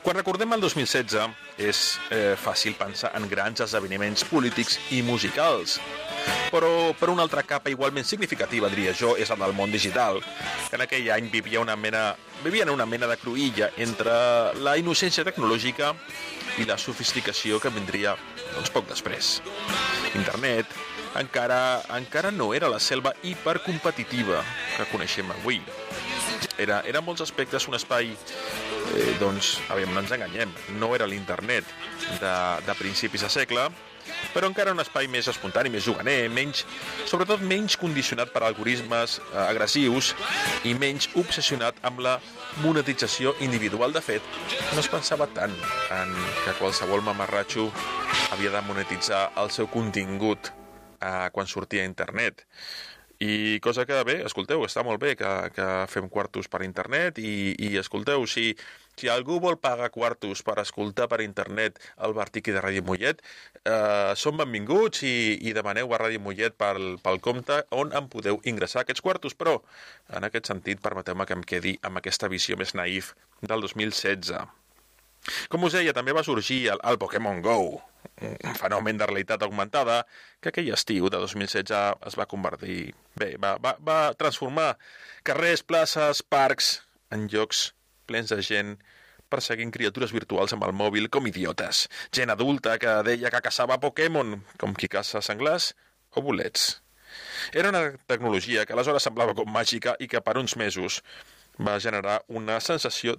Quan recordem el 2016, és fàcil pensar en grans esdeveniments polítics i musicals. Però per una altra capa igualment significativa, diria jo, és el del món digital, que en aquell any vivien una mena de cruïlla entre la innocència tecnològica i la sofisticació que vindria poc després. Internet encara no era la selva hipercompetitiva que coneixem avui. Era en molts aspectes un espai, no ens enganyem, no era l'internet de principis de segle, però encara un espai més espontani, més juganer, sobretot menys condicionat per algoritmes agressius i menys obsessionat amb la monetització individual. De fet, no es pensava tant en que qualsevol mamarratxo havia de monetitzar el seu contingut quan sortia a internet. I cosa que, bé, escolteu, està molt bé que fem quartos per internet i escolteu, si algú vol pagar quartos per escoltar per internet el Bartiqui de Ràdio Mollet, són benvinguts i demaneu a Ràdio Mollet pel compte on em podeu ingressar aquests quartos, però en aquest sentit permeteu-me que em quedi amb aquesta visió més naïf del 2016. Com us deia, també va sorgir el Pokémon GO, un fenomen de realitat augmentada que aquell estiu de 2016 es va convertir... Bé, va transformar carrers, places, parcs en llocs plens de gent perseguint criatures virtuals amb el mòbil com idiotes. Gent adulta que deia que caçava Pokémon, com qui caça senglars o bolets. Era una tecnologia que aleshores semblava com màgica i que per uns mesos va generar una sensació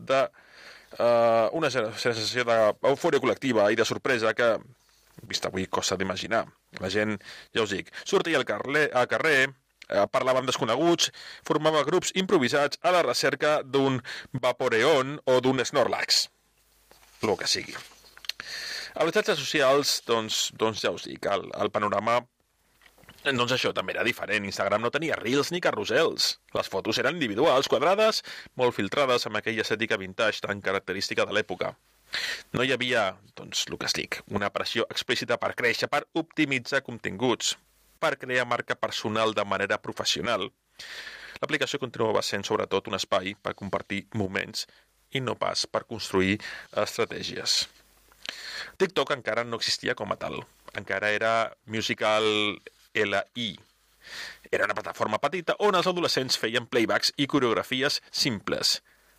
d'eufòria col·lectiva i de sorpresa que, vist avui, costa d'imaginar. La gent, ja us dic, sortia al carrer, parlava amb desconeguts, formava grups improvisats a la recerca d'un Vaporeon o d'un Snorlax. El que sigui. A les xarxes socials, doncs ja us dic, el panorama, doncs això també era diferent. Instagram no tenia reels ni carrusels. Les fotos eren individuals, quadrades, molt filtrades, amb aquella estètica vintage tan característica de l'època. No hi havia, doncs, el que es dic, una pressió explícita per créixer, per optimitzar continguts, per crear marca personal de manera professional. L'aplicació continuava sent sobretot un espai per compartir moments i no pas per construir estratègies. TikTok encara no existia com a tal. Encara era Musical LI. Era una plataforma petita on els adolescents feien playbacks i coreografies simples.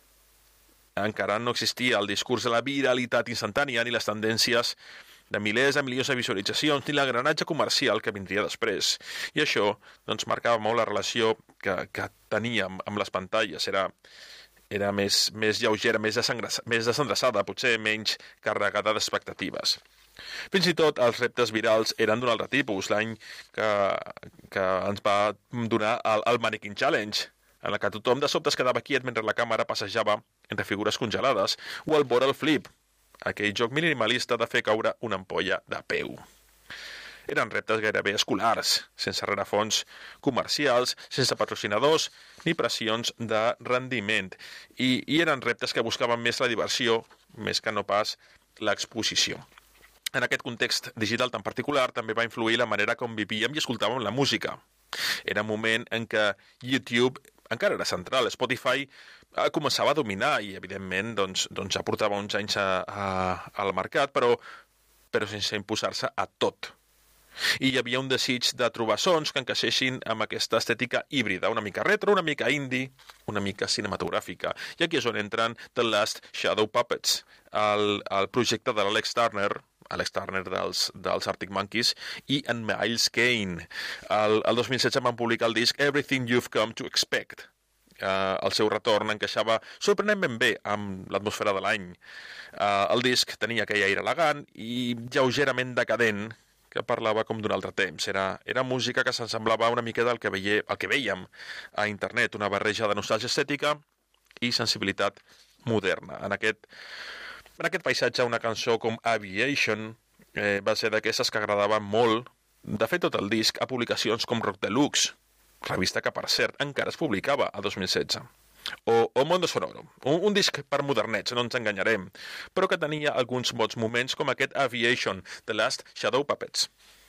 Encara no existia el discurs de la viralitat instantània ni les tendències de milers de milions de visualitzacions ni l'engranatge comercial que vindria després. I això doncs, marcava molt la relació que teníem amb les pantalles. Era més lleugera, més desendreçada, potser menys carregada d'expectatives. Fins i tot els reptes virals eren d'un altre tipus. L'any que ens va donar el Mannequin Challenge, en la que tothom de sobte es quedava quiet mentre la càmera passejava entre figures congelades, o el Bottle Flip, aquell joc minimalista de fer caure una ampolla de peu. Eren reptes gairebé escolars, sense rerefons comercials, sense patrocinadors ni pressions de rendiment, i eren reptes que buscaven més la diversió, més que no pas l'exposició. En aquest context digital tan particular també va influir la manera com vivíem i escoltàvem la música. Era un moment en què YouTube encara era central. Spotify començava a dominar i, evidentment, doncs ja portava uns anys al mercat, però sense imposar-se a tot. I hi havia un desig de trobar sons que encaixessin amb aquesta estètica híbrida, una mica retro, una mica indie, una mica cinematogràfica. I aquí és on entren The Last Shadow Puppets, el projecte de l'Alex Turner dels Arctic Monkeys, i en Miles Kane. El 2016 van publicar el disc Everything You've Come to Expect. El seu retorn encaixava sorprenentment bé amb l'atmosfera de l'any. El disc tenia aquell aire elegant i lleugerament decadent que parlava com d'un altre temps. Era música que s'assemblava una mica del que veiem a internet, una barreja de nostàlgia estètica i sensibilitat moderna. En aquest paisatge, una cançó com Aviation va ser d'aquestes que agradaven molt. De fet, tot el disc a publicacions com Rock Deluxe, revista que, per cert, encara es publicava a 2016. O Mondo Sonoro, un disc per modernets, no ens enganyarem, però que tenia alguns bons moments com aquest Aviation, The Last Shadow Puppets.